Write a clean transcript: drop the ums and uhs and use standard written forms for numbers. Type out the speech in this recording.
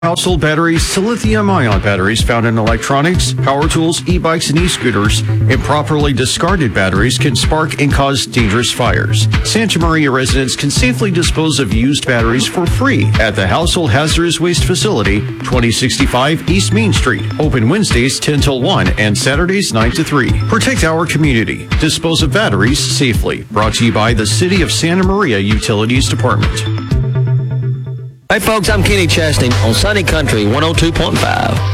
Household batteries to lithium-ion batteries found in electronics, power tools, e-bikes, and e-scooters. Improperly discarded batteries can spark and cause dangerous fires. Santa Maria residents can safely dispose of used batteries for free at the Household Hazardous Waste Facility, 2065 East Main Street. Open Wednesdays 10 till 1 and Saturdays 9 to 3. Protect our community. Dispose of batteries safely. Brought to you by the City of Santa Maria Utilities Department. Hey folks, I'm Kenny Chesney on Sunny Country 102.5.